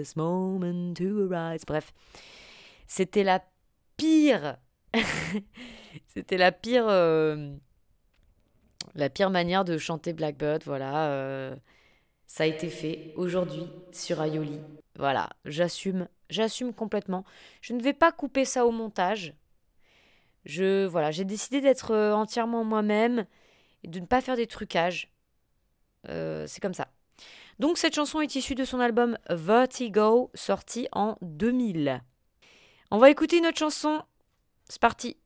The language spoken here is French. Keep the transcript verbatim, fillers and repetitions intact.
best moment to arise. Bref, c'était la pire. C'était la pire, euh, la pire manière de chanter Blackbird. Voilà, euh, ça a été fait aujourd'hui sur Aioli. Voilà, j'assume, j'assume complètement. Je ne vais pas couper ça au montage. Je, voilà, j'ai décidé d'être euh, entièrement moi-même et de ne pas faire des trucages. Euh, c'est comme ça. Donc cette chanson est issue de son album Vertigo, sorti en deux mille. On va écouter une autre chanson. C'est parti.